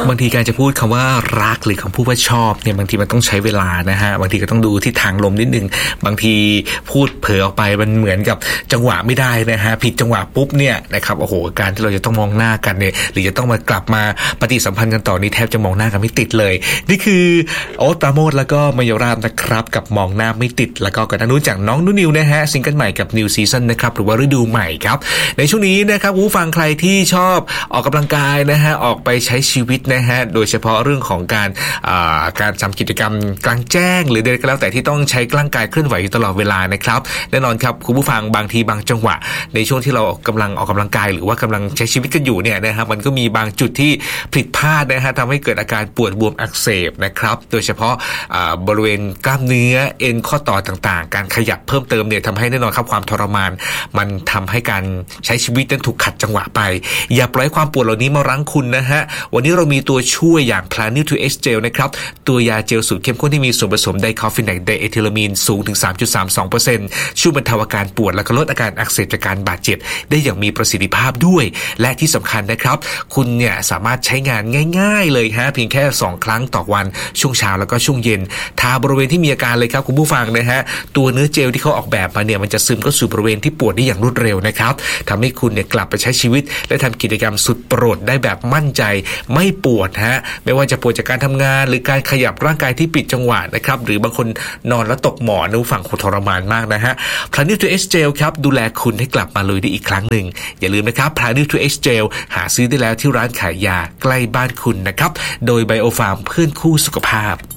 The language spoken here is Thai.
บางทีการจะพูดคำว่ารักหรือคำพูดว่าชอบเนี่ยบางทีมันต้องใช้เวลานะฮะบางทีก็ต้องดูที่ทางลมนิดนึงบางทีพูดเผลอออกไปมันเหมือนกับจังหวะไม่ได้นะฮะผิดจังหวะปุ๊บเนี่ยนะครับโอ้โหการที่เราจะต้องมองหน้ากันเนี่ยหรือจะต้องมากลับมาปฏิสัมพันธ์กันต่อนี้แทบจะมองหน้ากันไม่ติดเลยนี่คือโอ๊ตปราโมชแล้วก็มยราบนะครับกับมองหน้าไม่ติดแล้วก็กันนู้นจากน้องนุ่นนิวนะฮะซิงเกิลใหม่กับ New Season นะครับหรือว่าฤดูใหม่ครับในช่วงนี้นะครับผู้ฟังใครที่ชอบออกกำลังกายนะฮะออกไปใช้ชีวิตนะฮะโดยเฉพาะเรื่องของการทำกิจกรรมกลางแจ้งหรือใดก็แล้วแต่ที่ต้องใช้ร่างกายเคลื่อนไหวอยู่ตลอดเวลานะครับแน่นอนครับคุณผู้ฟังบางทีบางจังหวะในช่วงที่เรากำลังออกกำลังกายหรือว่ากำลังใช้ชีวิตกันอยู่เนี่ยนะครับมันก็มีบางจุดที่ผิดพลาดนะฮะทำให้เกิดอาการปวดบวมอักเสบนะครับโดยเฉพาะบริเวณกล้ามเนื้อเอ็นข้อต่อต่างๆการขยับเพิ่มเติมเนี่ยทำให้แน่นอนครับความทรมานมันทำให้การใช้ชีวิตนั้นถูกขัดจังหวะไปอย่าปล่อยความปวดเหล่านี้มารั้งคุณนะฮะวันนี้เรามีตัวช่วยอย่าง Planet to X Gel นะครับตัวยาเจลสูตรเข้มข้นที่มีส่วนผสมไดคอฟฟิแนกไดเอทิลามีนสูงถึง 3.32% ช่วยบรรเทาอาการปวดและลดอาการอักเสบจากการบาดเจ็บได้อย่างมีประสิทธิภาพด้วยและที่สำคัญนะครับคุณเนี่ยสามารถใช้งานง่ายๆเลยฮะเพียงแค่2ครั้งต่อวันช่วงเช้าแล้วก็ช่วงเย็นทาบริเวณที่มีอาการเลยครับคุณผู้ฟังนะฮะตัวเนื้อเจลที่เขาออกแบบมาเนี่ยมันจะซึมเข้าสู่บริเวณที่ปวดได้อย่างรวดเร็วนะครับทำให้คุณเนี่ยกลับไปใช้ชีวิตและทำกิจกรรมสุดโปรดได้แบบมั่นใจไม่ปวดฮะไม่ว่าจะปวดจากการทำงานหรือการขยับร่างกายที่ผิดจังหวะนะครับหรือบางคนนอนแล้วตกหมอนนะฝั่งคนทรมานมากนะฮะ Planet to X Gel ครับดูแลคุณให้กลับมาลุยได้อีกครั้งหนึ่งอย่าลืมนะครับ Planet to X Gel หาซื้อได้แล้วที่ร้านขายยาใกล้บ้านคุณนะครับโดย Biopharm เพื่อนคู่สุขภาพ